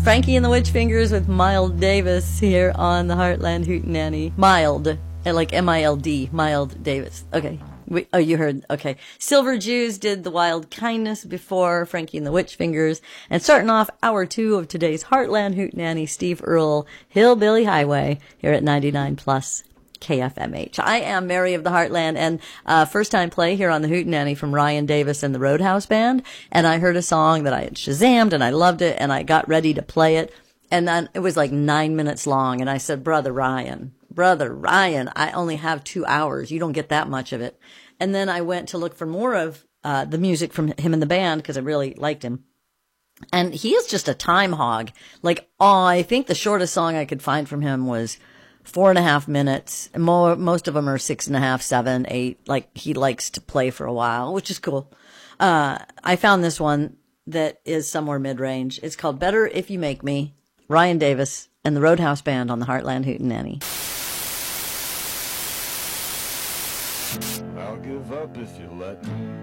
Frankie and the Witch Fingers with Mild Davis here on the Heartland Hootenanny. Mild, like M-I-L-D, Mild Davis. Okay. Oh, you heard. Okay. Silver Jews did The Wild Kindness before Frankie and the Witch Fingers. And starting off hour 2 of today's Heartland Hootenanny, Steve Earle, Hillbilly Highway, here at 99 Plus KFMH. I am Mary of the Heartland, and first time play here on the Hootenanny from Ryan Davis and the Roadhouse Band. And I heard a song that I had Shazammed, and I loved it, and I got ready to play it. And then it was like 9 minutes long, and I said, Brother Ryan, I only have 2 hours. You don't get that much of it. And then I went to look for more of the music from him and the band because I really liked him. And he is just a time hog. Like, I think the shortest song I could find from him was 4.5 minutes. Most of them are 6.5, 7, 8. Like, he likes to play for a while, which is cool. I found this one that is somewhere mid-range. It's called Better If You Make Me, Ryan Davis and the Roadhouse Band on the Heartland Hootenanny. I'll give up if you let me.